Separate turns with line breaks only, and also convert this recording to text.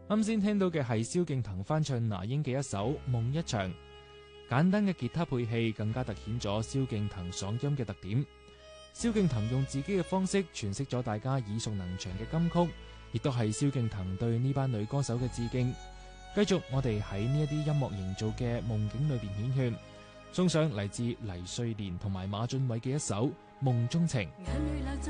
啱先聽到嘅係蕭敬騰翻唱那英嘅一首《夢一場》，簡單嘅吉他配器更加突顯咗蕭敬騰嗓音嘅特點。蕭敬騰用自己嘅方式詮釋咗大家耳熟能詳嘅金曲，亦都係蕭敬騰對呢班女歌手嘅致敬。繼續我哋喺呢一啲音樂營造嘅夢境裏邊顯現，送上嚟自黎瑞蓮同埋馬浚偉嘅一首《夢中情》。